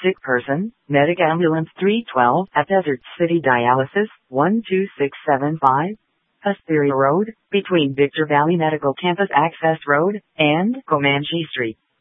sick person, Medic Ambulance 312 at Desert City Dialysis, 12675. Hesperia Road, between Victor Valley Medical Campus Access Road and Comanche Street.